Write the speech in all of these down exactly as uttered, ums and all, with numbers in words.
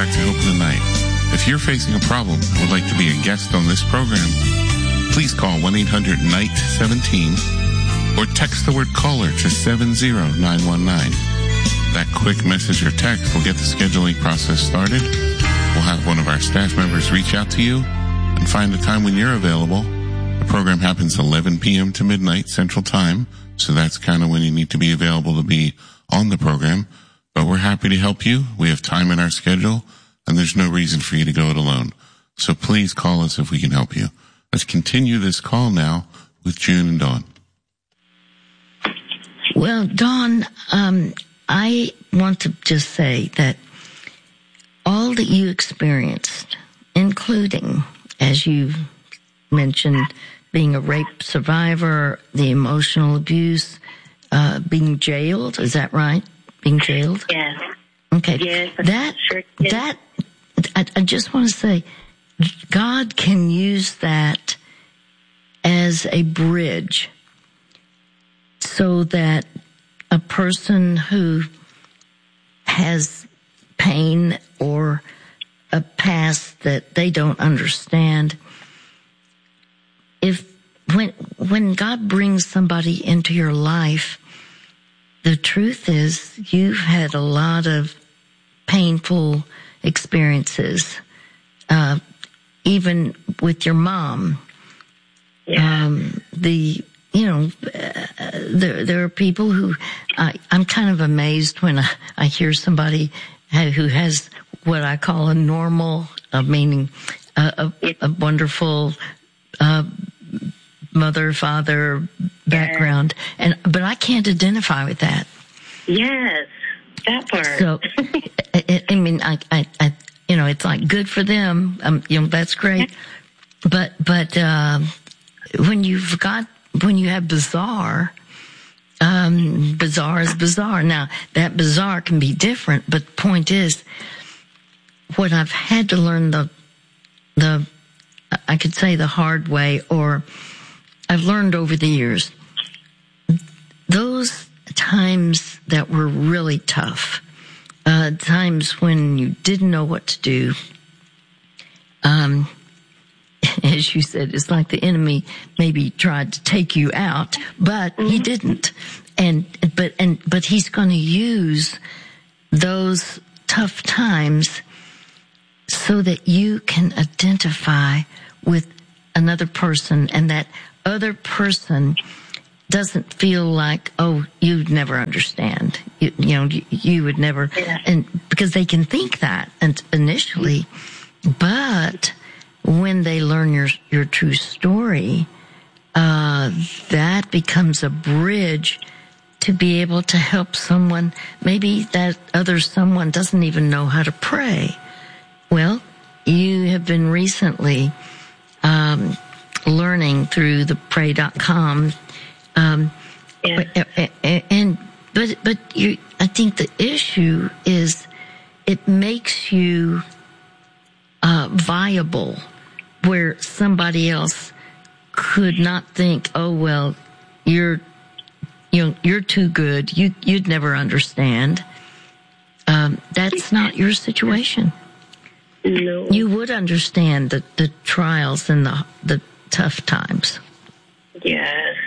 start to open the night. If you're facing a problem and would like to be a guest on this program, please call one eight hundred N I G H T seventeen or text the word caller to seven zero nine one nine. That quick message or text will get the scheduling process started. We'll have one of our staff members reach out to you and find a time when you're available. The program happens eleven p.m. to midnight Central Time, so that's kind of when you need to be available to be on the program. But we're happy to help you. We have time in our schedule, and there's no reason for you to go it alone. So please call us if we can help you. Let's continue this call now with June and Dawn. Well, Dawn, um, I want to just say that all that you experienced, including, as you mentioned, being a rape survivor, the emotional abuse, uh, being jailed, is that right? Being jailed? Yes. Okay. Yes. That, sure yes. that, I, I just want to say, God can use that as a bridge so that a person who has pain or a past that they don't understand, if when when God brings somebody into your life, the truth is you've had a lot of painful experiences, uh, even with your mom. Yeah. Um, the you know uh, there there are people who I, I'm kind of amazed when I, I hear somebody who has what I call a normal, uh, meaning uh, a, a wonderful uh, mother, father background, and but I can't identify with that. Yes, that part. So, I, I mean, I, I, I, you know, it's like good for them. Um, you know, that's great. But, but uh, when you've got, when you have bizarre, um, bizarre is bizarre. Now, that bizarre can be different, but the point is, what I've had to learn the, the, I could say the hard way, or I've learned over the years, those times that were really tough, uh, times when you didn't know what to do, um, as you said, it's like the enemy maybe tried to take you out, but mm-hmm. he didn't. And, but, and, but he's going to use those tough times so that you can identify with another person, and that other person doesn't feel like, oh, you'd never understand. You, you know, you, you would never, yeah. and because they can think that and initially, but when they learn your your true story, uh, that becomes a bridge to be able to help someone. Maybe that other someone doesn't even know how to pray. Well, you have been recently um, learning through the pray dot com. Um, yeah. and, but, but you, I think the issue is it makes you, uh, viable where somebody else could not think, oh, well, you're, you know, you're too good. You, you'd never understand. Um, that's not your situation. No. You would understand the, the trials and the, the tough times. Yes.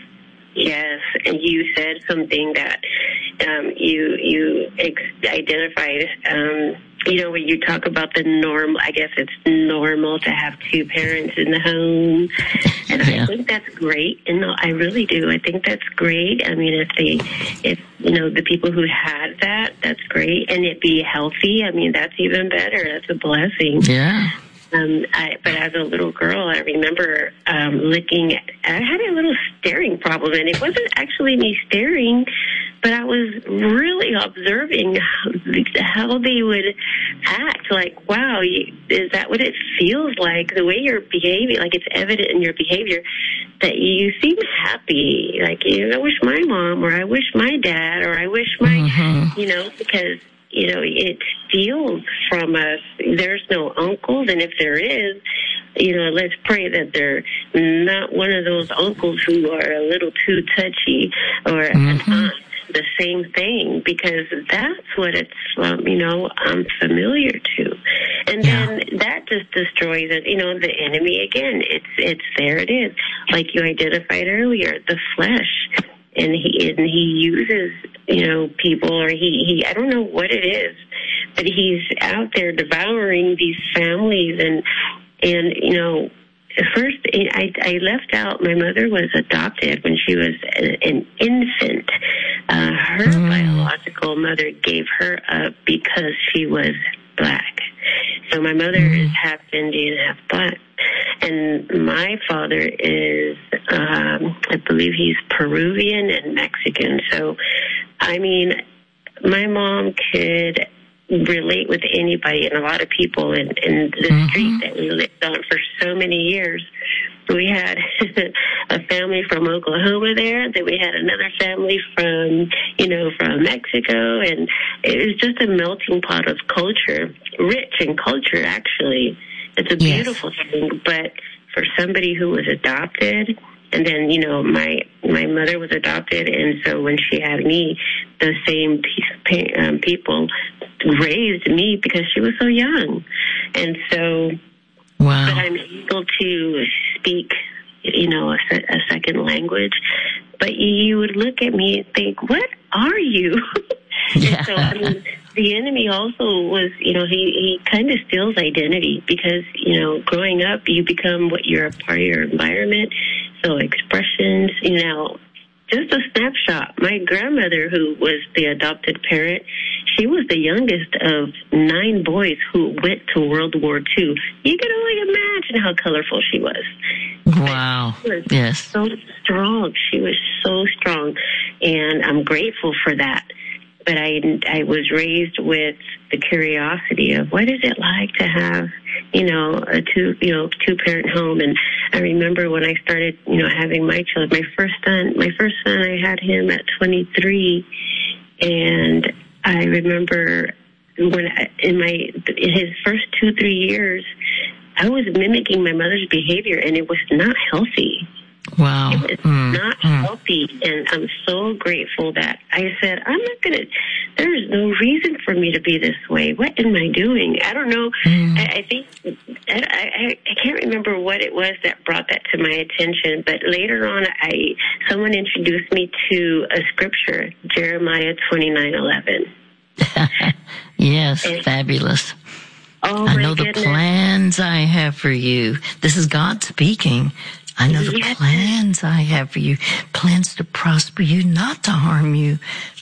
Yes, and you said something that um, you you ex- identified. Um, you know, when you talk about the norm, I guess it's normal to have two parents in the home, and yeah. I think that's great. And no, I really do. I think that's great. I mean, if they, if you know, the people who had that, that's great, and it be healthy. I mean, that's even better. That's a blessing. Yeah. Um, I, but as a little girl, I remember um, looking at, I had a little staring problem, and it wasn't actually me staring, but I was really observing how, how they would act. Like, wow, you, is that what it feels like? The way you're behaving, like it's evident in your behavior that you seem happy. Like, you know, I wish my mom, or I wish my dad, or I wish my, mm-hmm. you know, because you know, it steals from us. There's no uncles, and if there is, you know, let's pray that they're not one of those uncles who are a little too touchy, or mm-hmm. an aunt, the same thing, because that's what it's, um, you know, I'm familiar to. And Yeah. then that just destroys it. You know, the enemy again. It's it's there. It is like you identified earlier, the flesh, and he and he uses you know people, or he he I don't know what it is, but he's out there devouring these families, and and you know. First, I, I left out, my mother was adopted when she was an infant. Uh, her mm. biological mother gave her up because she was black. So my mother mm. is half Indian, half black. And my father is, um, I believe he's Peruvian and Mexican. So, I mean, my mom could relate with anybody, and a lot of people in, in the mm-hmm. street that we lived on for so many years. We had a family from Oklahoma there, then we had another family from, you know, from Mexico, and it was just a melting pot of culture, rich in culture, actually. It's a beautiful yes. thing, but for somebody who was adopted, and then, you know, my my mother was adopted, and so when she had me, the same piece, um, people raised me because she was so young. And so, wow. but I'm able to speak, you know, a, a second language. But you would look at me and think, what are you? Yeah. And so, I mean, the enemy also was, you know, he, he kind of steals identity because, you know, growing up, you become what you're a part of your environment. So expressions, you know, just a snapshot. My grandmother, who was the adopted parent, she was the youngest of nine boys who went to World War Two. You can only imagine how colorful she was. Wow. She was yes. so strong. She was so strong. And I'm grateful for that. But I, I was raised with the curiosity of what is it like to have, you know, a two, you know, two parent home. And I remember when I started, you know, having my children, my first son, my first son, I had him at twenty-three. And I remember when I, in my, in his first two, three years, I was mimicking my mother's behavior, and it was not healthy. Wow. It was mm, not mm. healthy, and I'm so grateful that I said, I'm not going to, there's no reason for me to be this way. What am I doing? I don't know. Mm. I, I think, I, I, I can't remember what it was that brought that to my attention, but later on, I someone introduced me to a scripture, Jeremiah twenty-nine eleven. Yes, and, fabulous. Oh, I my know goodness. the plans I have for you. This is God speaking. I know the yes. plans I have for you, plans to prosper you, not to harm you,